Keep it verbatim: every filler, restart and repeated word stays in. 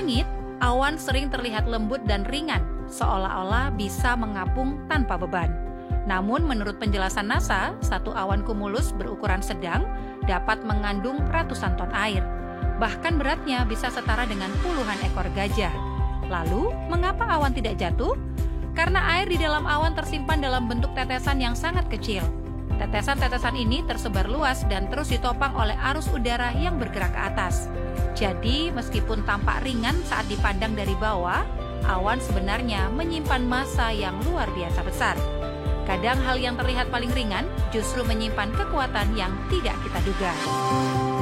langit, awan sering terlihat lembut dan ringan, seolah-olah bisa mengapung tanpa beban. Namun menurut penjelasan NASA, satu awan kumulus berukuran sedang dapat mengandung ratusan ton air. Bahkan beratnya bisa setara dengan puluhan ekor gajah. Lalu, mengapa awan tidak jatuh? Karena air di dalam awan tersimpan dalam bentuk tetesan yang sangat kecil. Tetesan-tetesan ini tersebar luas dan terus ditopang oleh arus udara yang bergerak ke atas. Jadi, meskipun tampak ringan saat dipandang dari bawah, awan sebenarnya menyimpan massa yang luar biasa besar. Kadang hal yang terlihat paling ringan justru menyimpan kekuatan yang tidak kita duga.